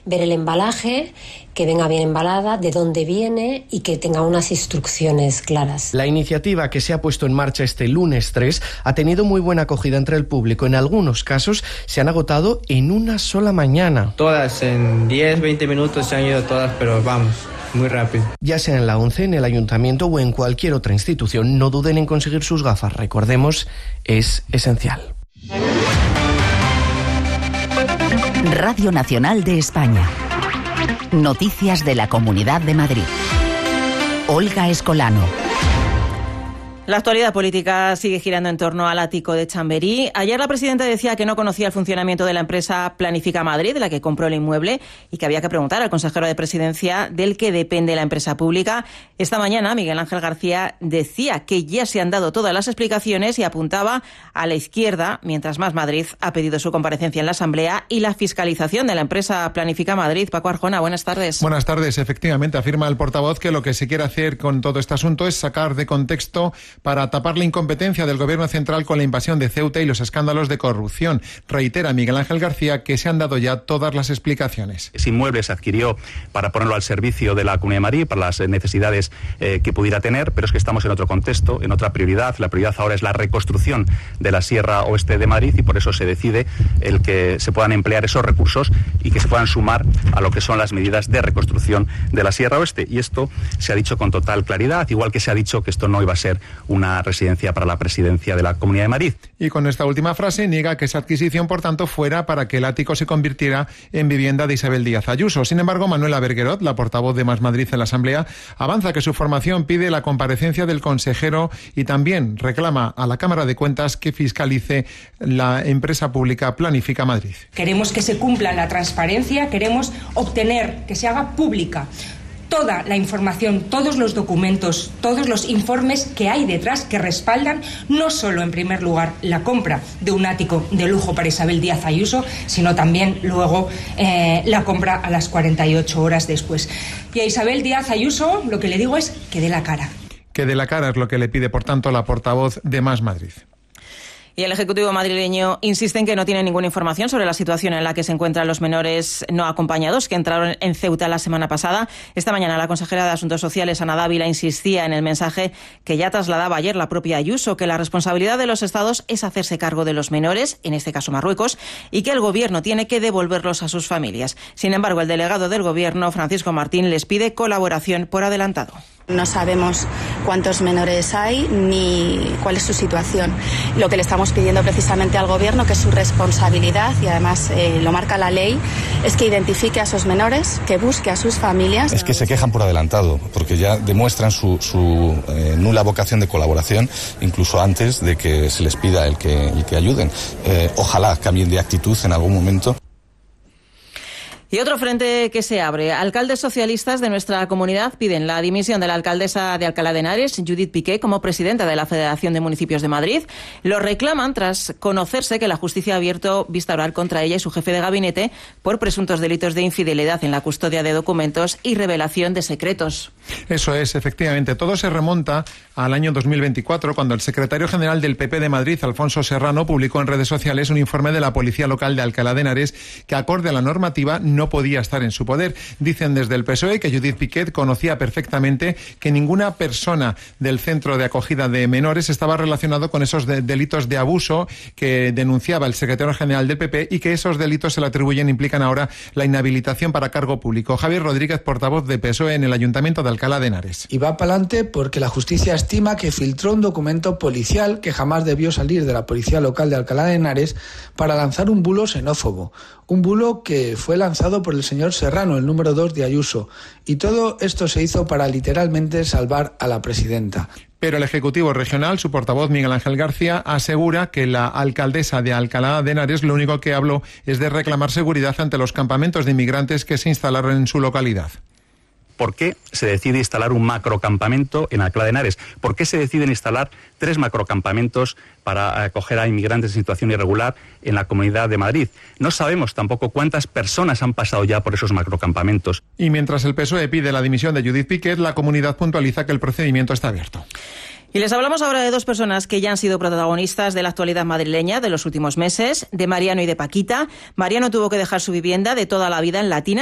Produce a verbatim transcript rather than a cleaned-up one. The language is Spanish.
ver el embalaje, que venga bien embalada, de dónde viene y que tenga unas instrucciones claras. La iniciativa, que se ha puesto en marcha este lunes tres, ha tenido muy buena acogida entre el público. En algunos casos se han agotado en una sola mañana. Todas, en diez, veinte minutos se han ido todas, pero vamos, muy rápido. Ya sea en la ONCE, en el ayuntamiento o en cualquier otra institución, no duden en conseguir sus gafas. Recordemos, es esencial. Radio Nacional de España. Noticias de la Comunidad de Madrid. Olga Escolano. La actualidad política sigue girando en torno al ático de Chamberí. Ayer la presidenta decía que no conocía el funcionamiento de la empresa Planifica Madrid, de la que compró el inmueble, y que había que preguntar al consejero de Presidencia del que depende la empresa pública. Esta mañana Miguel Ángel García decía que ya se han dado todas las explicaciones y apuntaba a la izquierda, mientras Más Madrid ha pedido su comparecencia en la Asamblea y la fiscalización de la empresa Planifica Madrid. Paco Arjona, buenas tardes. Buenas tardes. Efectivamente, afirma el portavoz que lo que se quiere hacer con todo este asunto es sacar de contexto para tapar la incompetencia del Gobierno central con la invasión de Ceuta y los escándalos de corrupción. Reitera Miguel Ángel García que se han dado ya todas las explicaciones. Ese inmueble se adquirió para ponerlo al servicio de la Comunidad de Madrid, para las necesidades eh, que pudiera tener, pero es que estamos en otro contexto, en otra prioridad. La prioridad ahora es la reconstrucción de la Sierra Oeste de Madrid y por eso se decide el que se puedan emplear esos recursos y que se puedan sumar a lo que son las medidas de reconstrucción de la Sierra Oeste. Y esto se ha dicho con total claridad, igual que se ha dicho que esto no iba a ser una residencia para la presidencia de la Comunidad de Madrid. Y con esta última frase niega que esa adquisición, por tanto, fuera para que el ático se convirtiera en vivienda de Isabel Díaz Ayuso. Sin embargo, Manuela Berguerot, la portavoz de Más Madrid en la Asamblea, avanza que su formación pide la comparecencia del consejero y también reclama a la Cámara de Cuentas que fiscalice la empresa pública Planifica Madrid. Queremos que se cumpla la transparencia, queremos obtener que se haga pública toda la información, todos los documentos, todos los informes que hay detrás que respaldan no solo, en primer lugar, la compra de un ático de lujo para Isabel Díaz Ayuso, sino también luego eh, la compra a las cuarenta y ocho horas después. Y a Isabel Díaz Ayuso lo que le digo es que dé la cara. Que dé la cara es lo que le pide, por tanto, la portavoz de Más Madrid. Y el Ejecutivo madrileño insiste en que no tiene ninguna información sobre la situación en la que se encuentran los menores no acompañados que entraron en Ceuta la semana pasada. Esta mañana la consejera de Asuntos Sociales, Ana Dávila, insistía en el mensaje que ya trasladaba ayer la propia Ayuso, que la responsabilidad de los Estados es hacerse cargo de los menores, en este caso Marruecos, y que el Gobierno tiene que devolverlos a sus familias. Sin embargo, el delegado del Gobierno, Francisco Martín, les pide colaboración por adelantado. No sabemos cuántos menores hay ni cuál es su situación. Lo que le estamos pidiendo precisamente al Gobierno, que es su responsabilidad y además eh, lo marca la ley, es que identifique a esos menores, que busque a sus familias. Es que se quejan por adelantado, porque ya demuestran su, su eh, nula vocación de colaboración, incluso antes de que se les pida el que, el que ayuden. Eh, ojalá cambien de actitud en algún momento. Y otro frente que se abre. Alcaldes socialistas de nuestra comunidad piden la dimisión de la alcaldesa de Alcalá de Henares, Judith Piqué, como presidenta de la Federación de Municipios de Madrid. Lo reclaman tras conocerse que la justicia ha abierto vista oral contra ella y su jefe de gabinete por presuntos delitos de infidelidad en la custodia de documentos y revelación de secretos. Eso es, efectivamente. Todo se remonta al año dos mil veinticuatro, cuando el secretario general del P P de Madrid, Alfonso Serrano, publicó en redes sociales un informe de la Policía Local de Alcalá de Henares que, acorde a la normativa, no podía estar en su poder. Dicen desde el P S O E que Judith Piqué conocía perfectamente que ninguna persona del centro de acogida de menores estaba relacionado con esos de delitos de abuso que denunciaba el secretario general del P P y que esos delitos se le atribuyen, implican ahora la inhabilitación para cargo público. Javier Rodríguez, portavoz de P S O E en el Ayuntamiento de Alcalá de Henares. Y va para adelante porque la justicia estima que filtró un documento policial que jamás debió salir de la Policía Local de Alcalá de Henares para lanzar un bulo xenófobo. Un bulo que fue lanzado por el señor Serrano, el número dos de Ayuso. Y todo esto se hizo para literalmente salvar a la presidenta. Pero el Ejecutivo Regional, su portavoz Miguel Ángel García, asegura que la alcaldesa de Alcalá de Henares lo único que habló es de reclamar seguridad ante los campamentos de inmigrantes que se instalaron en su localidad. ¿Por qué se decide instalar un macrocampamento en Alcalá de Henares? ¿Por qué se deciden instalar tres macrocampamentos para acoger a inmigrantes en situación irregular en la Comunidad de Madrid? No sabemos tampoco cuántas personas han pasado ya por esos macrocampamentos. Y mientras el P S O E pide la dimisión de Judith Piqué, la comunidad puntualiza que el procedimiento está abierto. Y les hablamos ahora de dos personas que ya han sido protagonistas de la actualidad madrileña de los últimos meses, de Mariano y de Paquita. Mariano tuvo que dejar su vivienda de toda la vida en Latina